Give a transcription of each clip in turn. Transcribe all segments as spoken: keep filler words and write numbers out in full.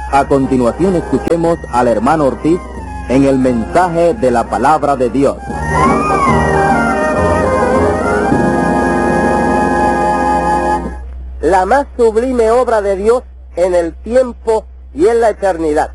A continuación escuchemos al hermano Ortiz en el mensaje de la palabra de Dios. La más sublime obra de Dios en el tiempo y en la eternidad.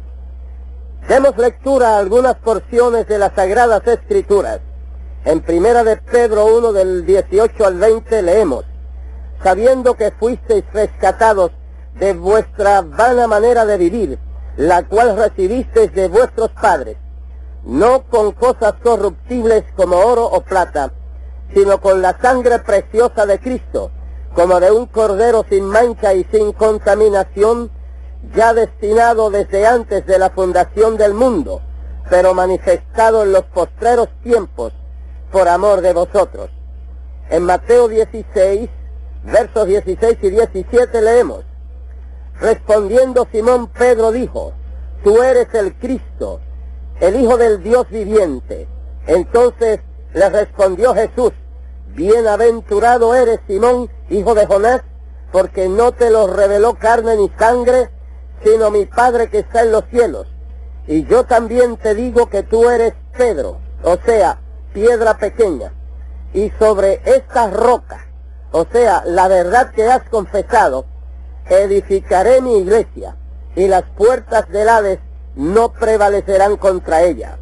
Demos lectura a algunas porciones de las Sagradas Escrituras. En Primera de Pedro uno del dieciocho al veinte leemos: sabiendo que fuisteis rescatados de vuestra vana manera de vivir, la cual recibisteis de vuestros padres, no con cosas corruptibles como oro o plata, sino con la sangre preciosa de Cristo, como de un cordero sin mancha y sin contaminación, ya destinado desde antes de la fundación del mundo, pero manifestado en los postreros tiempos por amor de vosotros. En Mateo dieciséis, versos dieciséis y diecisiete leemos: respondiendo Simón Pedro dijo: tú eres el Cristo, el Hijo del Dios viviente. Entonces le respondió Jesús: bienaventurado eres, Simón, hijo de Jonás, porque no te lo reveló carne ni sangre, sino mi Padre que está en los cielos. Y yo también te digo que tú eres Pedro, o sea, piedra pequeña, y sobre esta roca, o sea, la verdad que has confesado, edificaré mi iglesia, y las puertas del Hades no prevalecerán contra ella.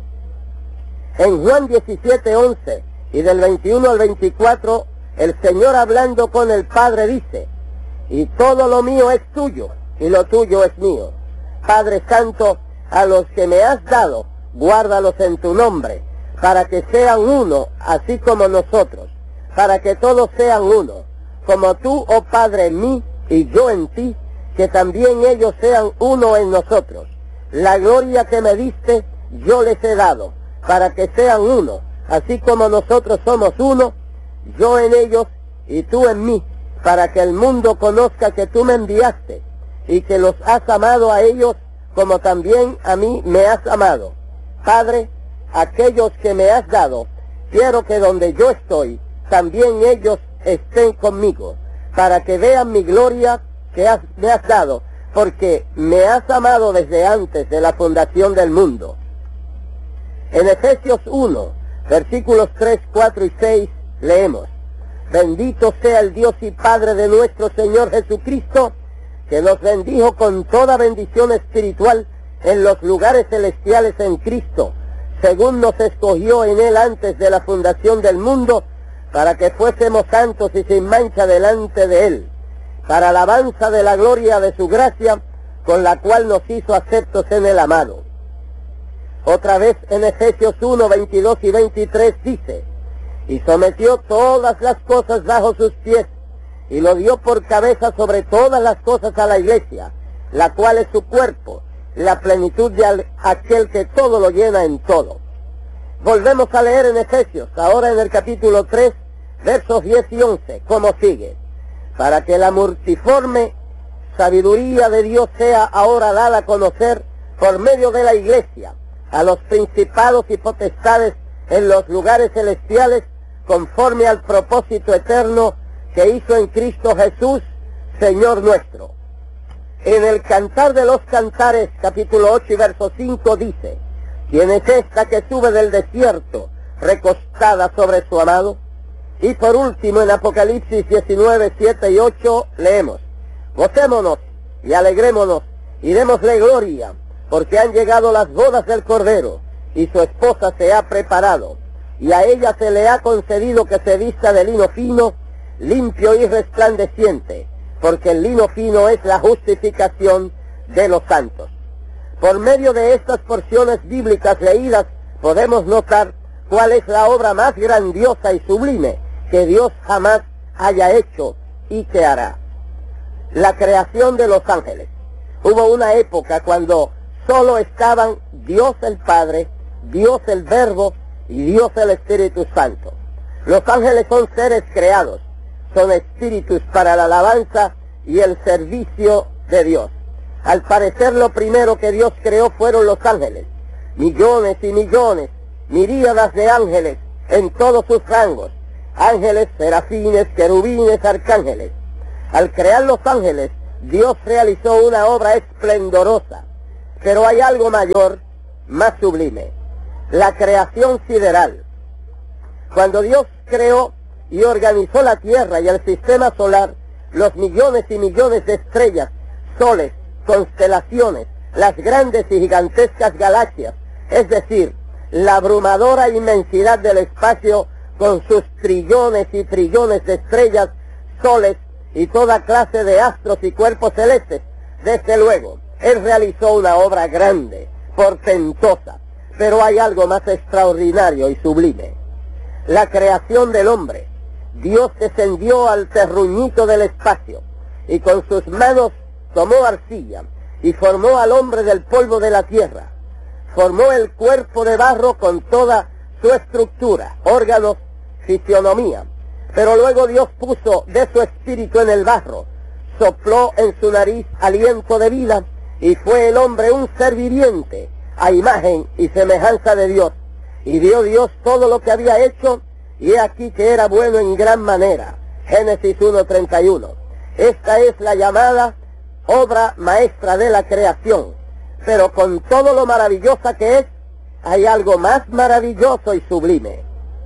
En Juan diecisiete once y del veintiuno al veinticuatro, el Señor hablando con el Padre dice: y todo lo mío es tuyo, y lo tuyo es mío. Padre Santo, a los que me has dado, guárdalos en tu nombre, para que sean uno, así como nosotros, para que todos sean uno, como tú, oh Padre, en mí, y yo en ti, que también ellos sean uno en nosotros. La gloria que me diste, yo les he dado, para que sean uno, así como nosotros somos uno, yo en ellos y tú en mí, para que el mundo conozca que tú me enviaste, y que los has amado a ellos como también a mí me has amado. Padre, aquellos que me has dado, quiero que donde yo estoy, también ellos estén conmigo, para que vean mi gloria que has, me has dado, porque me has amado desde antes de la fundación del mundo. En Efesios uno, versículos tres, cuatro y seis, leemos: bendito sea el Dios y Padre de nuestro Señor Jesucristo, que nos bendijo con toda bendición espiritual en los lugares celestiales en Cristo, según nos escogió en Él antes de la fundación del mundo, para que fuésemos santos y sin mancha delante de Él, para alabanza de la gloria de su gracia, con la cual nos hizo aceptos en el amado. Otra vez en Efesios uno, veintidós y veintitrés dice: y sometió todas las cosas bajo sus pies, y lo dio por cabeza sobre todas las cosas a la iglesia, la cual es su cuerpo, la plenitud de aquel que todo lo llena en todo. Volvemos a leer en Efesios, ahora en el capítulo tres, versos diez y once, como sigue: para que la multiforme sabiduría de Dios sea ahora dada a conocer por medio de la iglesia a los principados y potestades en los lugares celestiales, conforme al propósito eterno que hizo en Cristo Jesús, Señor nuestro. En el Cantar de los Cantares, capítulo ocho y verso cinco, dice: ¿quién es esta que sube del desierto, recostada sobre su amado? Y por último, en Apocalipsis diecinueve, siete y ocho, leemos: gocémonos y alegrémonos y démosle gloria, porque han llegado las bodas del Cordero, y su esposa se ha preparado, y a ella se le ha concedido que se vista de lino fino, limpio y resplandeciente, porque el lino fino es la justificación de los santos. Por medio de estas porciones bíblicas leídas, podemos notar cuál es la obra más grandiosa y sublime que Dios jamás haya hecho y que hará: la creación de los ángeles. Hubo una época cuando solo estaban Dios el Padre, Dios el Verbo y Dios el Espíritu Santo. Los ángeles son seres creados, son espíritus para la alabanza y el servicio de Dios. Al parecer, lo primero que Dios creó fueron los ángeles, millones y millones, miríadas de ángeles en todos sus rangos, ángeles, serafines, querubines, arcángeles. Al crear los ángeles, Dios realizó una obra esplendorosa. Pero hay algo mayor, más sublime, la creación sideral. Cuando Dios creó y organizó la Tierra y el sistema solar, los millones y millones de estrellas, soles, constelaciones, las grandes y gigantescas galaxias, es decir, la abrumadora inmensidad del espacio con sus trillones y trillones de estrellas, soles y toda clase de astros y cuerpos celestes, desde luego, Él realizó una obra grande, portentosa, pero hay algo más extraordinario y sublime. La creación del hombre. Dios descendió al terruñito del espacio y con sus manos tomó arcilla y formó al hombre del polvo de la tierra. Formó el cuerpo de barro con toda su estructura, órganos, fisionomía. Pero luego Dios puso de su espíritu en el barro, sopló en su nariz aliento de vida y fue el hombre un ser viviente a imagen y semejanza de Dios. Y vio Dios todo lo que había hecho, y he aquí que era bueno en gran manera. Génesis uno treinta y uno. Esta es la llamada obra maestra de la creación. Pero con todo lo maravillosa que es, hay algo más maravilloso y sublime.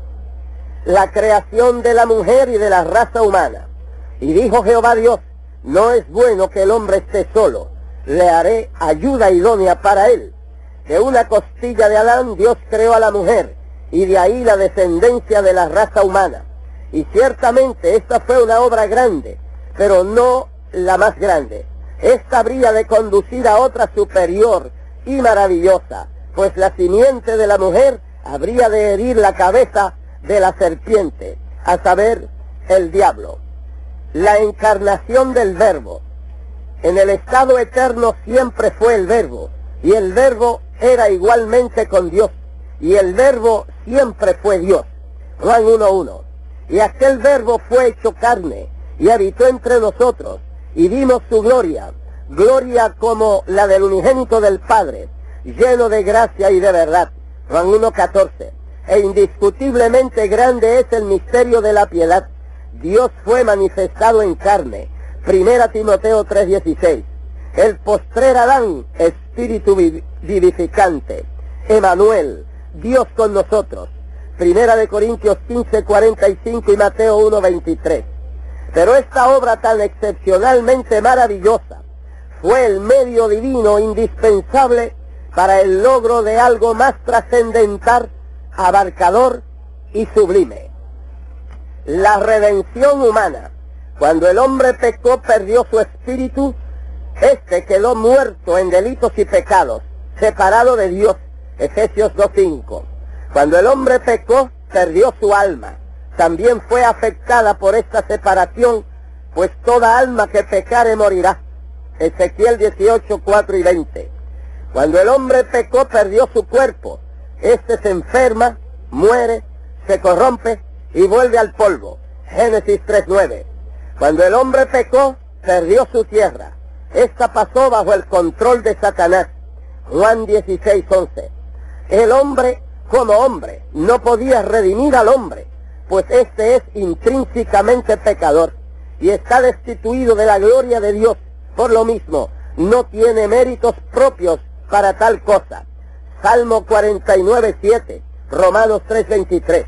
La creación de la mujer y de la raza humana. Y dijo Jehová Dios, no es bueno que el hombre esté solo, le haré ayuda idónea para él. De una costilla de Adán Dios creó a la mujer, y de ahí la descendencia de la raza humana. Y ciertamente esta fue una obra grande, pero no la más grande. Esta habría de conducir a otra superior y maravillosa, pues la simiente de la mujer habría de herir la cabeza de la serpiente, a saber, el diablo. La encarnación del Verbo. En el estado eterno siempre fue el Verbo, y el Verbo era igualmente con Dios, y el Verbo siempre fue Dios. Juan uno uno. Y aquel Verbo fue hecho carne, y habitó entre nosotros, y vimos su gloria, gloria como la del unigénito del Padre, lleno de gracia y de verdad. Juan uno catorce. E indiscutiblemente grande es el misterio de la piedad. Dios fue manifestado en carne. Primera Timoteo tres dieciséis. El postrer Adán, espíritu vivificante. Emanuel, Dios con nosotros. Primera de Corintios quince cuarenta y cinco y Mateo uno veintitrés. Pero esta obra tan excepcionalmente maravillosa fue el medio divino indispensable para el logro de algo más trascendental, abarcador y sublime. La redención humana. Cuando el hombre pecó, perdió su espíritu. Este quedó muerto en delitos y pecados, separado de Dios. Efesios dos cinco. Cuando el hombre pecó, perdió su alma. También fue afectada por esta separación, pues toda alma que pecare morirá. Ezequiel dieciocho cuatro y veinte. Cuando el hombre pecó, perdió su cuerpo. Este se enferma, muere, se corrompe y vuelve al polvo. Génesis tres nueve. Cuando el hombre pecó, perdió su tierra. Esta pasó bajo el control de Satanás. Juan dieciséis once. El hombre, como hombre, no podía redimir al hombre, pues éste es intrínsecamente pecador y está destituido de la gloria de Dios. Por lo mismo, no tiene méritos propios para tal cosa. Salmo cuarenta y nueve siete, Romanos tres veintitrés.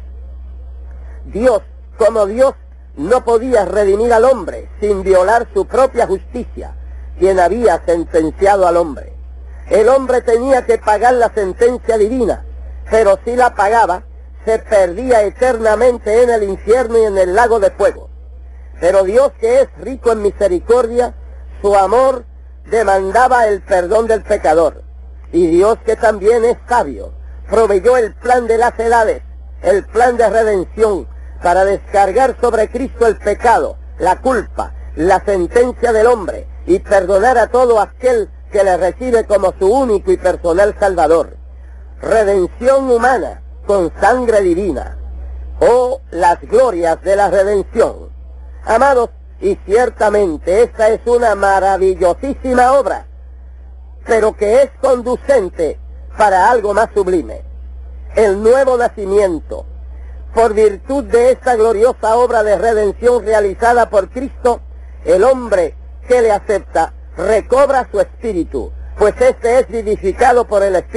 Dios, como Dios, no podía redimir al hombre sin violar su propia justicia, quien había sentenciado al hombre. El hombre tenía que pagar la sentencia divina, pero si la pagaba, se perdía eternamente en el infierno y en el lago de fuego. Pero Dios, que es rico en misericordia, su amor demandaba el perdón del pecador. Y Dios, que también es sabio, proveyó el plan de las edades, el plan de redención, para descargar sobre Cristo el pecado, la culpa, la sentencia del hombre, y perdonar a todo aquel que le recibe como su único y personal Salvador. Redención humana con sangre divina. Oh, las glorias de la redención. Amados, y ciertamente esta es una maravillosísima obra, pero que es conducente para algo más sublime. El nuevo nacimiento. Por virtud de esta gloriosa obra de redención realizada por Cristo, el hombre que le acepta recobra su espíritu, pues éste es vivificado por el Espíritu.